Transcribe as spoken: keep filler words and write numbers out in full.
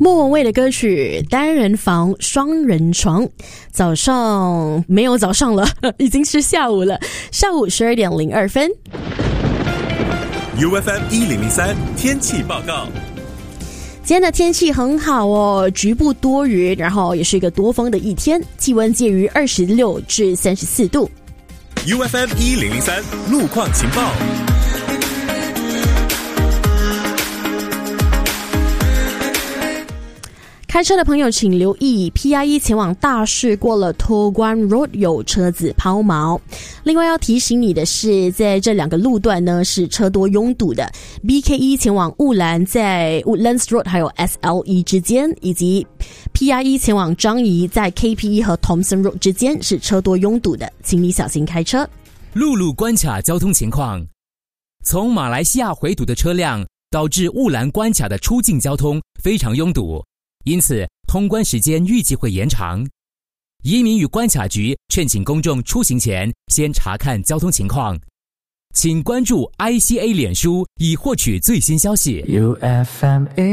莫文蔚的歌曲单人房双人床，早上没有早上了，已经是下午了，下午十二点零二分。 U F M 一零零三天气报告。 今天的天气很好哦，局部多云，然后也是一个多风的一天，气温介于二十六至三十四度。 U F M 一零零三路况情报。 开车的朋友请留意 P I E 前往大市过了托关 Road 有车子抛锚。另外要提醒你的是，在这两个路段呢是车多拥堵的， B K E 前往雾兰在 Woodlands Road 还有 S L E 之间，以及 P I E 前往樟宜在 K P E 和 Thomson Road 之间是车多拥堵的，请你小心开车。 陆路关卡交通情况，从马来西亚回堵的车辆导致雾兰关卡的出境交通非常拥堵，因此通关时间预计会延长。移民与关卡局劝请公众出行前先查看交通情况，请关注 I C A 脸书以获取最新消息。U F M